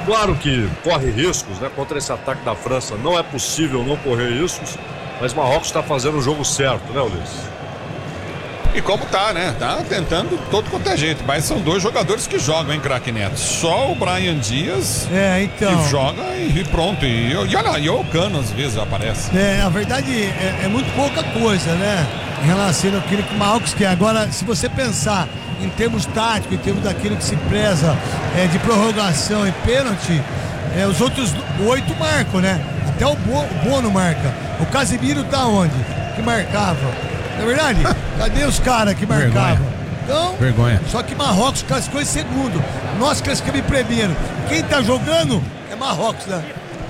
Claro que corre riscos, né? Contra esse ataque da França não é possível não correr riscos, mas Marrocos está fazendo o jogo certo, né, Ulisses? E como tá, né? Tá tentando todo quanto é jeito. Mas são dois jogadores que jogam, hein, craque Neto? Só o Brahim Dias então. que joga e pronto. E olha lá, e o Cano às vezes aparece. A verdade é muito pouca coisa, né? Em relação àquilo que o Marrocos quer. Agora, se você pensar em termos táticos, em termos daquilo que se preza de prorrogação e pênalti, os outros 8 marcam, né? Até o Bono marca. O Casemiro tá onde? Que marcava. Não é verdade? Cadê os caras que marcavam? Então, vergonha. Só que Marrocos classificou em segundo. Nós classificamos em primeiro. Quem tá jogando é Marrocos, né?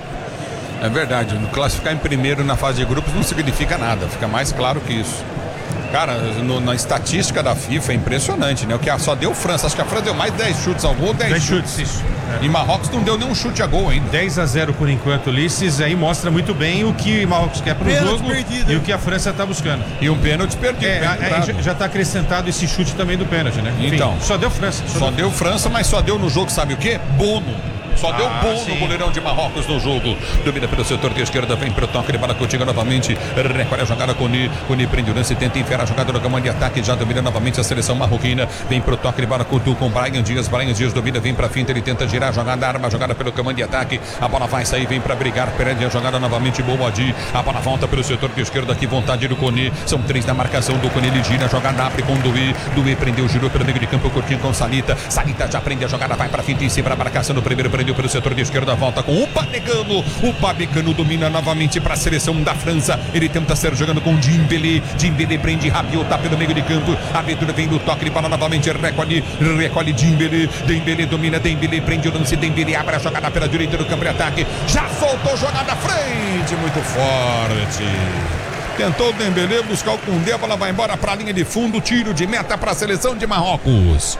É verdade, classificar em primeiro na fase de grupos não significa nada, fica mais claro que isso. Cara, na estatística da FIFA é impressionante, né? O que só deu França, acho que a França deu mais 10 chutes ao gol, 10 chutes. Isso. E Marrocos não deu nenhum chute a gol ainda. 10-0 por enquanto, Ulisses, aí mostra muito bem o que Marrocos quer pro Pênalti jogo perdido, e o que a França tá buscando. E um pênalti perdido. Já tá acrescentado esse chute também do pênalti, né? Enfim, então, só deu França. Só deu França, mas só deu no jogo, sabe o quê? Bono. Só deu bom no goleirão de Marrocos no jogo. Domina pelo setor de esquerda, vem pro toque, bola contigo novamente. Recolhe a jogada com Coni prende o lance, tenta enfiar a jogada no campo de ataque. Já domina novamente a seleção marroquina. Vem pro toque, bola com Brahim Dias. Brahim Dias domina, vem pra finta, ele tenta girar a jogada, arma a jogada pelo comando de ataque. A bola vai sair, vem pra brigar, perde a jogada novamente. Boadi. A bola volta pelo setor de esquerda, aqui vontade do Coni. São 3 na marcação do Coni, ele gira a jogada, abre com Doué prendeu, girou pelo meio de campo, curtinho com Salita já prende a jogada, vai pra finta em cima, a marcação no primeiro, prendeu pelo setor de esquerda. Da volta com o Pamecano domina novamente para a seleção da França. Ele tenta ser jogando com Dembélé prende Rabiot, tá pelo meio de campo. A abertura vem do toque de bola novamente. Recolhe Dembélé domina, Dembélé prende o lance, Dembélé abre a jogada pela direita do campo de ataque. Já soltou jogada à frente, muito forte. Tentou o Dembélé buscar o Koundé, a bola vai embora para a linha de fundo, tiro de meta para a seleção de Marrocos.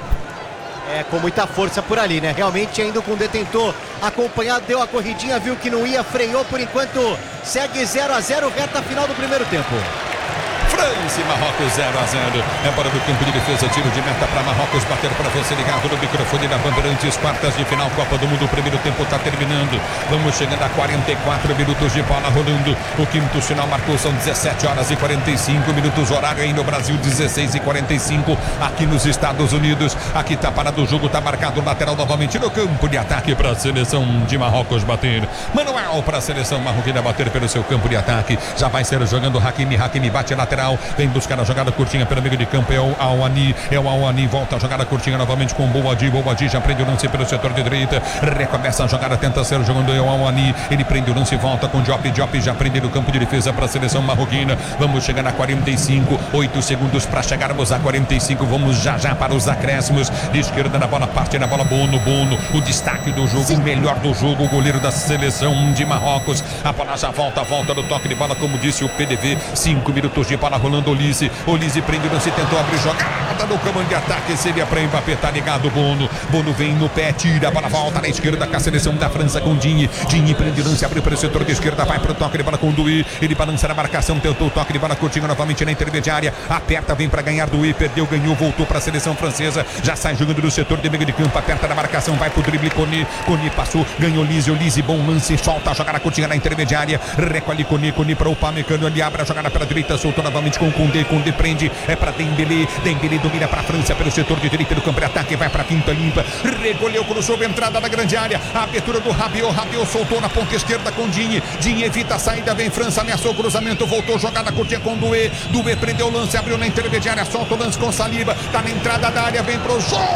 Com muita força por ali, né? Realmente ainda o Koundé tentou acompanhar, deu a corridinha, viu que não ia, freou por enquanto, segue 0-0, reta final do primeiro tempo. França e Marrocos 0-0. É bola do campo de defesa, tiro de meta para Marrocos, bater para você ligado no microfone da Bandeirantes, quartas de final, Copa do Mundo, o primeiro tempo está terminando. Vamos chegando a 44 minutos de bola rolando. O quinto sinal marcou, são 17 horas e 45 minutos, horário aí no Brasil, 16 e 45 aqui nos Estados Unidos. Aqui está parado o jogo, está marcado o lateral novamente no campo de ataque para a seleção de Marrocos bater. Manuel para a seleção marroquina bater pelo seu campo de ataque. Já vai ser jogando Hakimi bate lateral. Vem buscar a jogada curtinha pelo meio de campo, é o Al-Ani, volta a jogada curtinha novamente com Boadi já prende o lance pelo setor de direita, recomeça a jogada, tenta ser jogando o Al-Ani, ele prende o lance, volta com Diop já prende no campo de defesa para a seleção marroquina. Vamos chegar a 45, 8 segundos para chegarmos a 45, vamos já para os acréscimos. De esquerda na bola, parte na bola, Bono, o destaque do jogo, o melhor do jogo, o goleiro da seleção de Marrocos. A bola já volta do toque de bola, como disse o PDV, 5 minutos de bola rolando. Olise prende o lance, tentou abrir jogada no comando de ataque, seria para Mbappé, tá ligado Bono vem no pé, tira a bola, volta na esquerda com a seleção da França com Digne prende o lance, abriu para o setor de esquerda, vai para o toque de bola com Doué, ele balança na marcação, tentou o toque de bola curtinho novamente na intermediária, aperta, vem para ganhar Doué, perdeu, ganhou, voltou para a seleção francesa, já sai jogando no setor de meio de campo, aperta na marcação, vai pro drible, Coni passou, ganhou Olise, bom lance, solta a jogada curtinha na intermediária, recolhe Coni para o Pamecano, ele abre a jogada pela direita, soltou novamente com Koundé prende, é para Dembélé domina para a França pelo setor de direita do campo de ataque, vai para a quinta limpa, recolheu, cruzou, entrada na grande área, a abertura do Rabiot soltou na ponta esquerda com Digne evita a saída, vem França, ameaçou o cruzamento, voltou, jogada curtinha com Doué prendeu o lance, abriu na intermediária, solta o lance com Saliba, tá na entrada da área, vem pro jogo,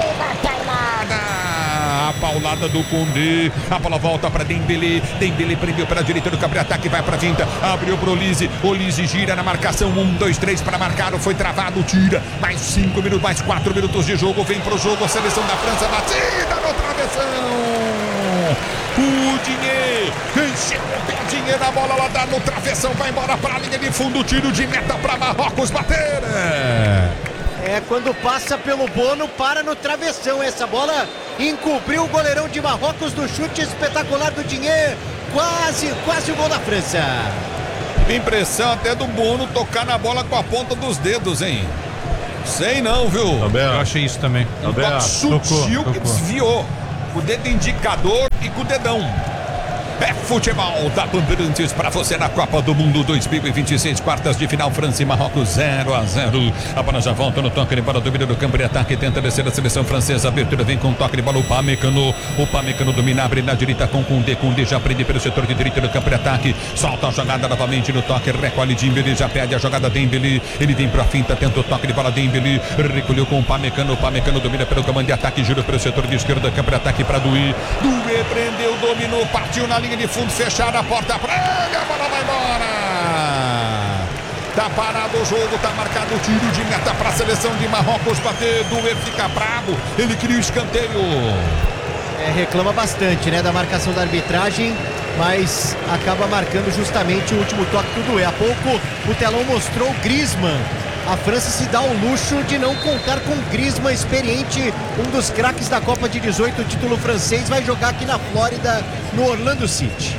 a paulada do Koundé, a bola volta para Dembélé prendeu pela direita do campo de ataque, vai para a finta, abriu pro Olise gira na marcação, 1, 2, 3 para marcar, foi travado, tira, mais 5 minutos, mais 4 minutos de jogo, vem pro jogo, a seleção da França, batida no travessão, o Dinheiro na bola, lá dá no travessão, vai embora para a linha de fundo, tiro de meta para Marrocos bater. Quando passa pelo Bono, para no travessão, essa bola encobriu o goleirão de Marrocos do chute espetacular do Dinheiro, quase o gol da França. Impressão até do Bono tocar na bola com a ponta dos dedos, hein? Sei não, viu? Eu achei isso também. Um toque sutil que desviou. O dedo indicador e com o dedão. É futebol da Bandeirantes para você na Copa do Mundo 2026, quartas de final, França e Marrocos 0-0. A bola já volta no toque de bola, domínio do campo de ataque, tenta descer a seleção francesa, abertura vem com toque de bola, o Pamecano domina, abre na direita com Koundé já prende pelo setor de direita do campo de ataque, solta a jogada novamente no toque, recolhe Dembélé, já perde a jogada Dembélé, ele vem pra finta, tenta o toque de bola Dembélé, recolheu com o Pamecano domina pelo comando de ataque, gira pelo setor de esquerda, campo de ataque para Doué prendeu, dominou, partiu na linha de fundo, fechada a porta, prega, a bola vai embora. Tá parado o jogo, tá marcado o tiro de meta para a seleção de Marrocos bater. Doué fica bravo, ele cria o escanteio. Reclama bastante, né, da marcação da arbitragem, mas acaba marcando justamente o último toque do Doué. Há pouco o telão mostrou Griezmann. A França se dá o luxo de não contar com Griezmann, experiente, um dos craques da Copa de 18, o título francês, vai jogar aqui na Flórida, no Orlando City.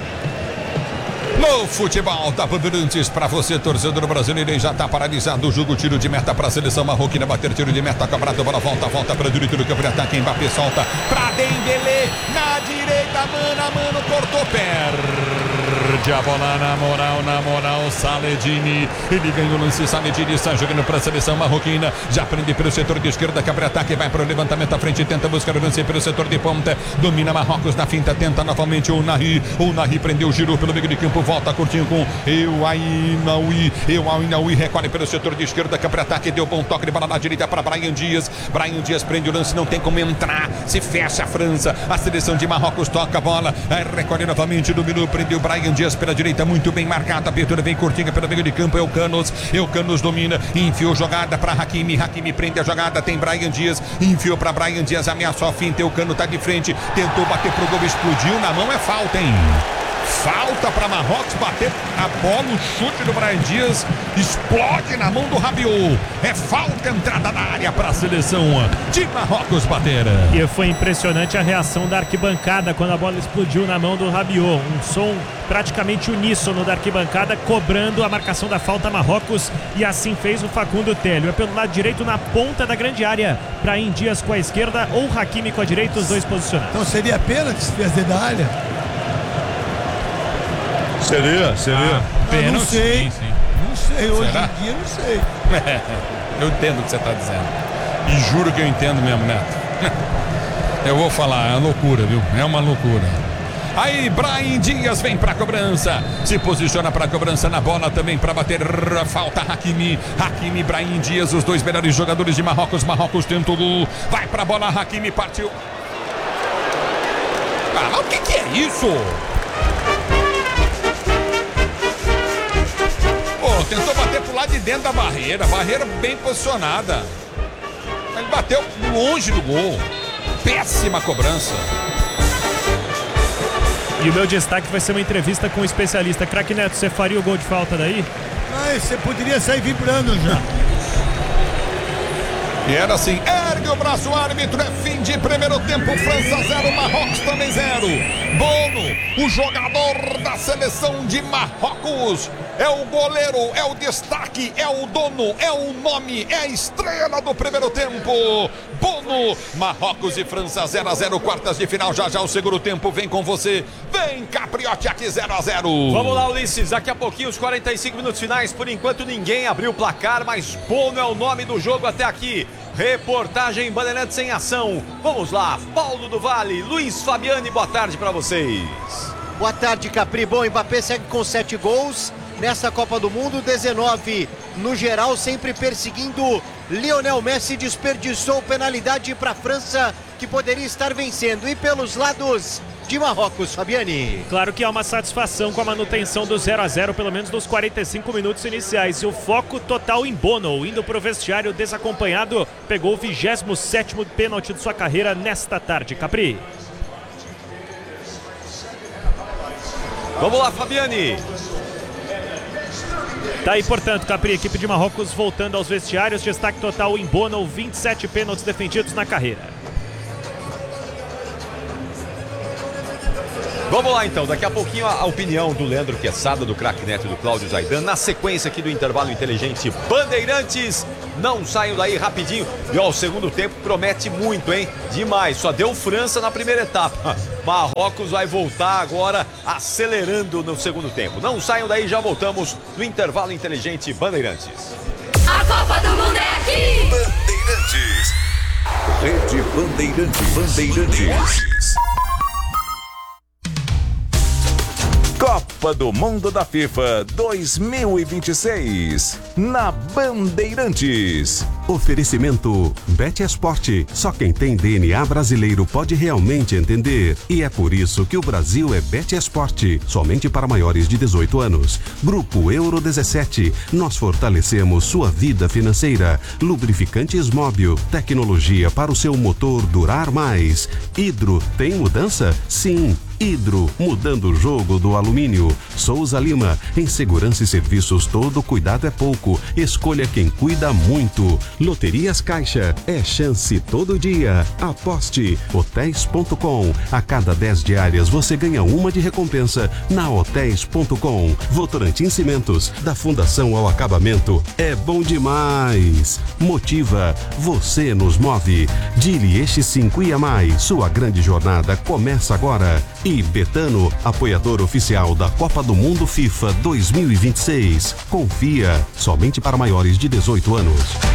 No futebol da Bandeirantes, para você, torcedor brasileiro, já está paralisado o jogo, tiro de meta para a seleção marroquina, bater tiro de meta, cobrado, bola volta para o direito do campo de ataque, Mbappé solta para Dembélé, na direita, mano a mano, cortou, perde a bola na moral, Saledini, ele ganhou o lance, Saledini está jogando para a seleção marroquina, já prende pelo setor de esquerda, campo de ataque, vai para o levantamento à frente, tenta buscar o lance pelo setor de ponta, domina Marrocos na finta, tenta novamente o Nahri prendeu, girou pelo meio de campo, volta curtinho com Eu Ainaoui, recolhe pelo setor de esquerda, campo de ataque, deu bom toque de bola na direita para Brahim Dias prende o lance, não tem como entrar, se fecha a França, a seleção de Marrocos toca a bola, recolhe novamente, dominou, prendeu Brahim Dias pela direita, muito bem marcado, a abertura vem curtinha pelo meio de campo, Eucanos domina, enfiou jogada para Hakimi prende a jogada, tem Brahim Dias, enfiou para Brahim Dias, ameaçou a finta, Eucano tá de frente, tentou bater pro gol, explodiu na mão, é falta, hein? Falta para Marrocos bater a bola, o chute do Brahim Dias explode na mão do Rabiot. É falta, entrada na área para a seleção de Marrocos bater. E foi impressionante a reação da arquibancada quando a bola explodiu na mão do Rabiot. Um som praticamente uníssono da arquibancada cobrando a marcação da falta Marrocos, e assim fez o Facundo Télio. É pelo lado direito na ponta da grande área, Brahim Dias com a esquerda ou Hakimi com a direita, os dois posicionados. Então seria pênalti se fez dentro da área? Seria. Não sei. Sim. Não sei, hoje Será? em dia não sei. Eu entendo o que você está dizendo. E juro que eu entendo mesmo, Neto. Eu vou falar, é uma loucura, viu? É uma loucura. Aí, Brahim Dias vem pra cobrança. Se posiciona pra cobrança na bola também pra bater. Falta Hakimi, Brahim Dias, os dois melhores jogadores de Marrocos. Marrocos tenta o gol. Vai pra bola, Hakimi partiu. Ah, o que é isso? Tentou bater pro lado de dentro da barreira bem posicionada. Ele bateu longe do gol. Péssima cobrança. E o meu destaque vai ser uma entrevista com um especialista. Craque Neto, você faria o gol de falta daí? Você poderia sair vibrando já. E era assim, ergue o braço, o árbitro, é fim de primeiro tempo, França 0, Marrocos também 0. Bono, o jogador da seleção de Marrocos, é o goleiro, é o destaque, é o dono, é o nome, é a estrela do primeiro tempo. Bono, Marrocos e França 0-0, quartas de final, já o segundo tempo vem com você. Vem, Capriotti, aqui 0-0. Vamos lá, Ulisses, daqui a pouquinho os 45 minutos finais, por enquanto ninguém abriu o placar, mas Bono é o nome do jogo até aqui. Reportagem Bandeirantes em ação. Vamos lá, Paulo do Vale, Luiz Fabiani, boa tarde para vocês. Boa tarde, Capri. Bom, Mbappé segue com 7 gols nesta Copa do Mundo, 19 no geral, sempre perseguindo Lionel Messi, desperdiçou penalidade para a França, que poderia estar vencendo. E pelos lados de Marrocos, Fabiani. Claro que há uma satisfação com a manutenção do 0-0, pelo menos nos 45 minutos iniciais. E o foco total em Bono, indo para o vestiário desacompanhado, pegou o 27º pênalti de sua carreira nesta tarde. Capri. Vamos lá, Fabiani. Tá aí, portanto, Capri, equipe de Marrocos voltando aos vestiários. Destaque total em Bono, 27 pênaltis defendidos na carreira. Vamos lá então, daqui a pouquinho a opinião do Leandro Quesada, do Craque Neto e do Cláudio Zaidan, na sequência aqui do intervalo inteligente Bandeirantes Não saiam daí rapidinho. E ó, o segundo tempo promete muito, hein? Demais. Só deu França na primeira etapa. Marrocos vai voltar agora acelerando no segundo tempo. Não saiam daí, já voltamos no intervalo inteligente Bandeirantes. A Copa do Mundo é aqui! Bandeirantes. Rede Bandeirantes. Copa do Mundo da FIFA 2026 na Bandeirantes. Oferecimento Bet Esporte. Só quem tem DNA brasileiro pode realmente entender. E é por isso que o Brasil é Bet Esporte. Somente para maiores de 18 anos. Grupo Euro 17. Nós fortalecemos sua vida financeira. Lubrificantes Móbil. Tecnologia para o seu motor durar mais. Hidro, tem mudança? Sim. Hidro, mudando o jogo do alumínio. Souza Lima, em segurança e serviços todo cuidado é pouco. Escolha quem cuida muito. Loterias Caixa, é chance todo dia. Aposte. Hotéis.com. A cada 10 diárias você ganha uma de recompensa na Hotéis.com. Votorantim Cimentos, da Fundação ao Acabamento. É bom demais. Motiva, você nos move. Dilieste 5 e a mais. Sua grande jornada começa agora. E Betano, apoiador oficial da Copa do Mundo FIFA 2026. Confia, somente para maiores de 18 anos.